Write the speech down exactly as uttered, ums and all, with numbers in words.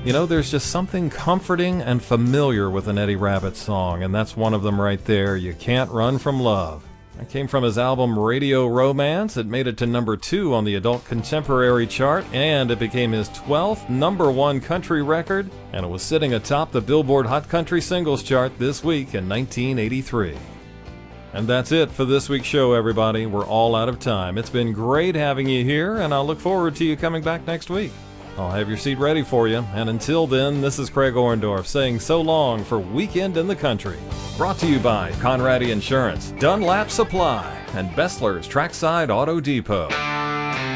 You know, there's just something comforting and familiar with an Eddie Rabbitt song, and that's one of them right there, You Can't Run From Love. That came from his album Radio Romance. It made it to number two on the Adult Contemporary chart, and it became his twelfth number one country record, and it was sitting atop the Billboard Hot Country Singles chart this week in nineteen eighty-three. And that's it for this week's show, everybody. We're all out of time. It's been great having you here, and I'll look forward to you coming back next week. I'll have your seat ready for you, and until then, this is Craig Orndorff saying so long for Weekend in the Country. Brought to you by Conradi Insurance, Dunlap Supply, and Bessler's Trackside Auto Depot.